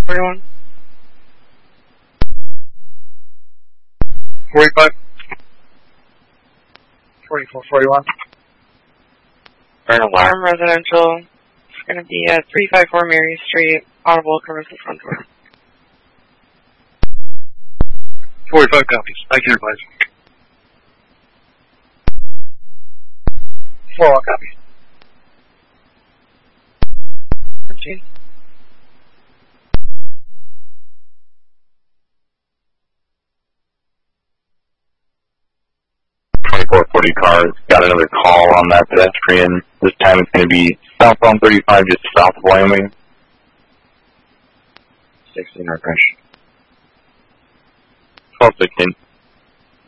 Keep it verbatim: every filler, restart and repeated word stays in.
forty-one. forty-five. forty-four forty-one. For an alarm residential, it's going to be at three five four Mary Street, audible covers the front door. forty-five copies. I can advise. four one copies. thirteen. twenty-four forty cars, got another call on that pedestrian. This time it's going to be southbound thirty-five, just south of Wyoming. sixteen refresh. twelve sixteen.